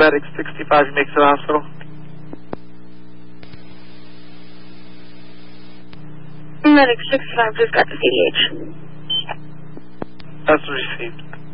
Medic 65, you make it to the hospital. Medic 65 just got the CDH. That's received.